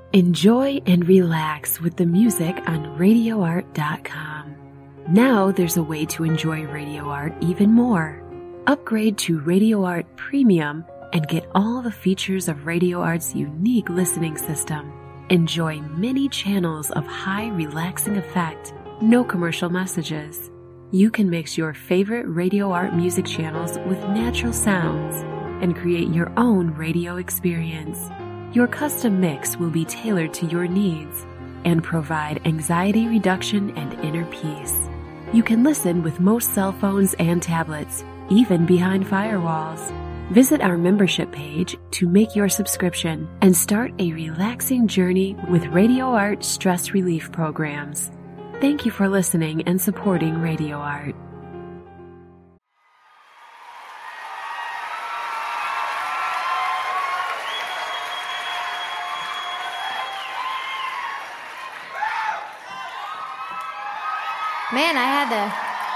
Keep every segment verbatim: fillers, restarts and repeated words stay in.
Enjoy and relax with the music on radio art dot com. Now there's a way to enjoy Radio Art even more. Upgrade to Radio Art Premium and get all the features of Radio Art's unique listening system. Enjoy many channels of high relaxing effect, no commercial messages. You can mix your favorite Radio Art music channels with natural sounds and create your own radio experience. Your custom mix will be tailored to your needs and provide anxiety reduction and inner peace. You can listen with most cell phones and tablets, even behind firewalls. Visit our membership page to make your subscription and start a relaxing journey with Radio Art stress relief programs. Thank you for listening and supporting Radio Art. Man, I had the,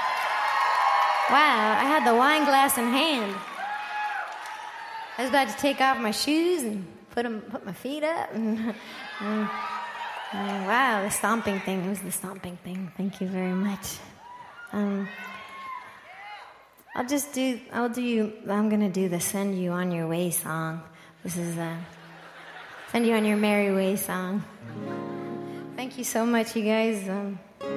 wow, I had the wine glass in hand. I was about to take off my shoes and put them, put my feet up. And, and, and wow, the stomping thing, it was the stomping thing. Thank you very much. Um, I'll just do, I'll do, I'm going to do the Send You On Your Way song. This is the Send You On Your Merry Way song. Thank you so much, you guys. Um,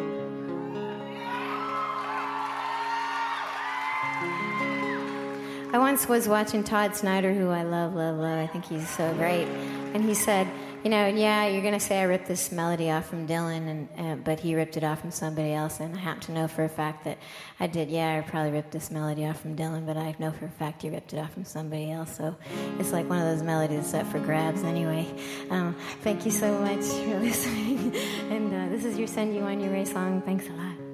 I once was watching Todd Snyder, who I love, love, love. I think he's so great. And he said, you know, yeah, you're going to say I ripped this melody off from Dylan, and uh, but he ripped it off from somebody else. And I happen to know for a fact that I did, yeah, I probably ripped this melody off from Dylan, but I know for a fact he ripped it off from somebody else. So it's like one of those melodies that's up for grabs anyway. Um, thank you so much for listening. And uh, this is your Send You On Your Way song. Thanks a lot.